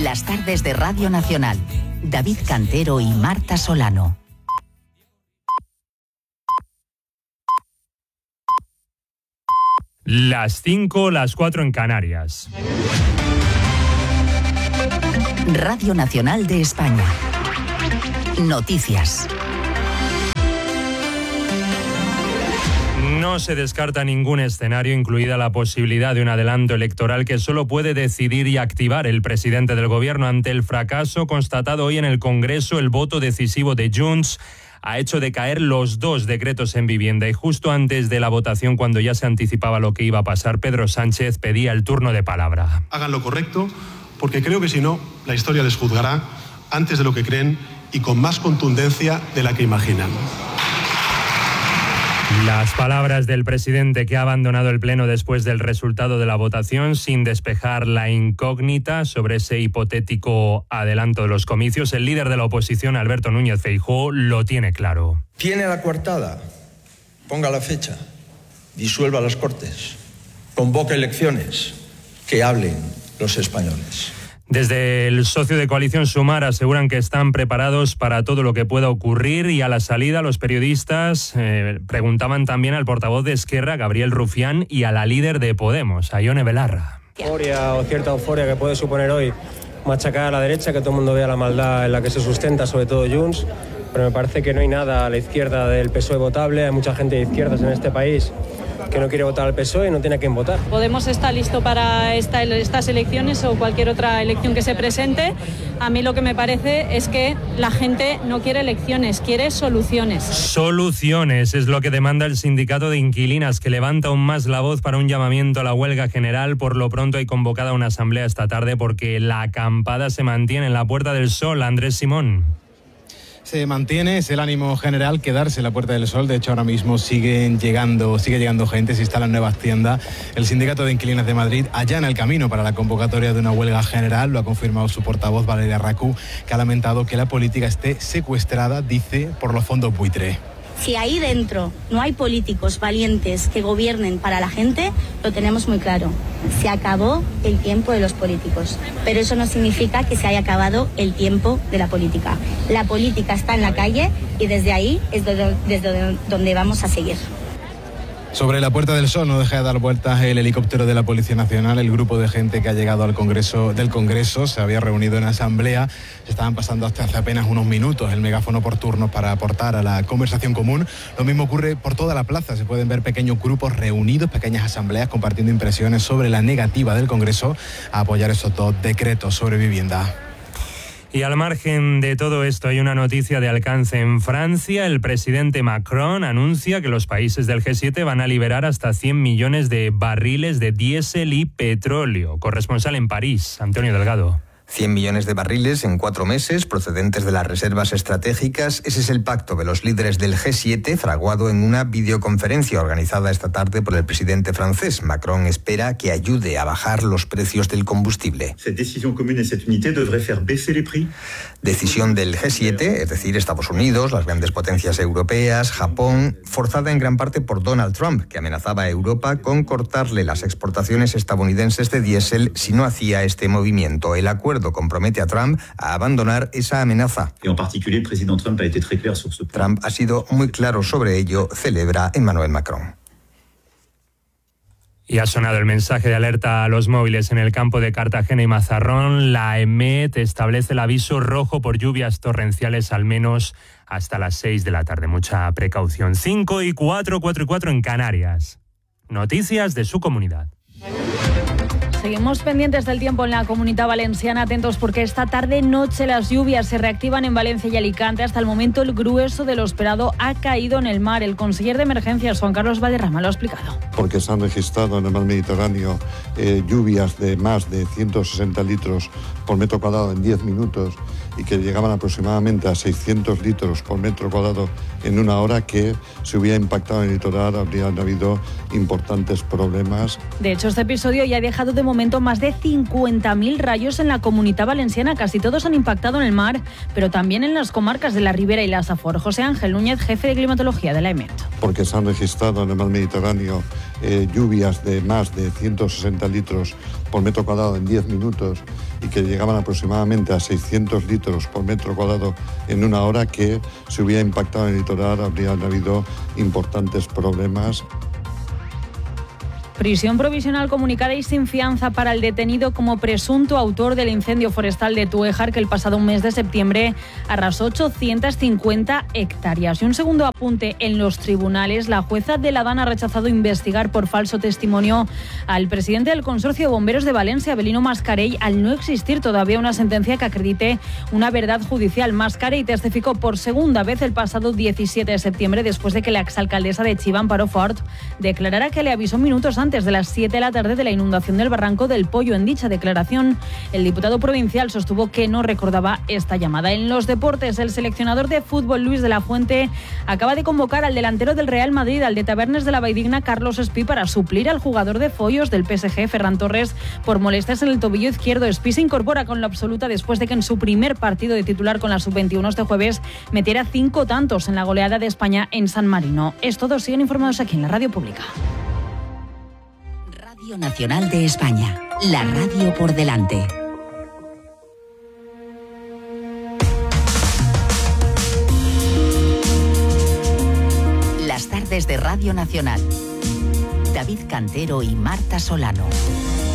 Las tardes de Radio Nacional. David Cantero y Marta Solano. Las 5, las 4 en Canarias. Radio Nacional de España. Noticias. No se descarta ningún escenario, incluida la posibilidad de un adelanto electoral que solo puede decidir y activar el presidente del gobierno. Ante el fracaso constatado hoy en el Congreso, el voto decisivo de Junts ha hecho decaer los 2 decretos en vivienda, y justo antes de la votación, cuando ya se anticipaba lo que iba a pasar, Pedro Sánchez pedía el turno de palabra. Hagan lo correcto, porque creo que si no, la historia les juzgará antes de lo que creen y con más contundencia de la que imaginan. Las palabras del presidente, que ha abandonado el pleno después del resultado de la votación, sin despejar la incógnita sobre ese hipotético adelanto de los comicios. El líder de la oposición, Alberto Núñez Feijóo, lo tiene claro. Tiene la coartada, ponga la fecha, disuelva las Cortes, convoque elecciones, que hablen los españoles. Desde el socio de coalición Sumar aseguran que están preparados para todo lo que pueda ocurrir, y a la salida los periodistas preguntaban también al portavoz de Esquerra, Gabriel Rufián, y a la líder de Podemos, a Ione Belarra. Euforia o cierta euforia que puede suponer hoy machacar a la derecha, que todo el mundo vea la maldad en la que se sustenta, sobre todo Junts, pero me parece que no hay nada a la izquierda del PSOE votable. Hay mucha gente de izquierdas en este país que no quiere votar al PSOE y no tiene a quién votar. Podemos estar listo para estas elecciones o cualquier otra elección que se presente. A mí lo que me parece es que la gente no quiere elecciones, quiere soluciones. Soluciones es lo que demanda el sindicato de inquilinas, que levanta aún más la voz para un llamamiento a la huelga general. Por lo pronto hay convocada una asamblea esta tarde porque la acampada se mantiene en la Puerta del Sol. Andrés Simón. Se mantiene, es el ánimo general quedarse en la Puerta del Sol. De hecho, ahora mismo sigue llegando gente, se instalan nuevas tiendas. El Sindicato de Inquilinas de Madrid allana el camino para la convocatoria de una huelga general. Lo ha confirmado su portavoz, Valeria Racú, que ha lamentado que la política esté secuestrada, dice, por los fondos buitre. Si ahí dentro no hay políticos valientes que gobiernen para la gente, lo tenemos muy claro. Se acabó el tiempo de los políticos. Pero eso no significa que se haya acabado el tiempo de la política. La política está en la calle y desde ahí es desde donde vamos a seguir. Sobre la Puerta del Sol no deja de dar vueltas el helicóptero de la Policía Nacional. El grupo de gente que ha llegado al Congreso se había reunido en asamblea. Se estaban pasando hasta hace apenas unos minutos el megáfono por turnos para aportar a la conversación común. Lo mismo ocurre por toda la plaza. Se pueden ver pequeños grupos reunidos, pequeñas asambleas compartiendo impresiones sobre la negativa del Congreso a apoyar esos 2 decretos sobre vivienda. Y al margen de todo esto, hay una noticia de alcance en Francia. El presidente Macron anuncia que los países del G7 van a liberar hasta 100 millones de barriles de diésel y petróleo. Corresponsal en París, Antonio Delgado. 100 millones de barriles en 4 meses, procedentes de las reservas estratégicas. Ese es el pacto de los líderes del G7, fraguado en una videoconferencia organizada esta tarde por el presidente francés. Macron espera que ayude a bajar los precios del combustible. Decisión del G7, es decir, Estados Unidos, las grandes potencias europeas, Japón, forzada en gran parte por Donald Trump, que amenazaba a Europa con cortarle las exportaciones estadounidenses de diésel si no hacía este movimiento. El acuerdo compromete a Trump a abandonar esa amenaza. Trump ha sido muy claro sobre ello, celebra Emmanuel Macron. Y ha sonado el mensaje de alerta a los móviles en el campo de Cartagena y Mazarrón. La EMET establece el aviso rojo por lluvias torrenciales al menos hasta las 6 de la tarde. Mucha precaución. 5 y 4, 4 y 4 en Canarias. Noticias de su comunidad. Seguimos pendientes del tiempo en la Comunidad Valenciana, atentos porque esta tarde-noche las lluvias se reactivan en Valencia y Alicante. Hasta el momento el grueso de lo esperado ha caído en el mar. El conseller de Emergencias, Juan Carlos Valderrama, lo ha explicado. Porque se han registrado en el mar Mediterráneo lluvias de más de 160 litros por metro cuadrado en 10 minutos y que llegaban aproximadamente a 600 litros por metro cuadrado en una hora, que si hubiera impactado en el litoral habrían habido importantes problemas. De hecho, este episodio ya ha dejado de momento más de 50.000 rayos en la Comunidad Valenciana. Casi todos han impactado en el mar, pero también en las comarcas de la Ribera y la Safor. José Ángel Núñez, jefe de climatología de la EMET. Porque se han registrado en el mar Mediterráneo lluvias de más de 160 litros por metro cuadrado en 10 minutos y que llegaban aproximadamente a 600 litros por metro cuadrado en una hora, que si hubiera impactado en el litoral habrían habido importantes problemas. Prisión provisional comunicada y sin fianza para el detenido como presunto autor del incendio forestal de Tuéjar, que el pasado mes de septiembre arrasó 850 hectáreas. Y un segundo apunte: en los tribunales, la jueza de la DAN ha rechazado investigar por falso testimonio al presidente del Consorcio de Bomberos de Valencia, Avelino Mascarell, al no existir todavía una sentencia que acredite una verdad judicial. Mascarell testificó por segunda vez el pasado 17 de septiembre, después de que la exalcaldesa de Chiva, Amparo Fort, declarara que le avisó minutos antes de las 7 de la tarde de la inundación del Barranco del Pollo. En dicha declaración, el diputado provincial sostuvo que no recordaba esta llamada. En los deportes, el seleccionador de fútbol, Luis de la Fuente, acaba de convocar al delantero del Real Madrid, al de Tabernes de la Valldigna, Carlos Espí, para suplir al jugador de Follos del PSG, Ferran Torres, por molestias en el tobillo izquierdo. Espí se incorpora con la absoluta después de que en su primer partido de titular con la sub-21 este jueves metiera 5 tantos en la goleada de España en San Marino. Es todo. Siguen informados aquí en la Radio Pública. Radio Nacional de España, la radio por delante. Las tardes de Radio Nacional. David Cantero y Marta Solano.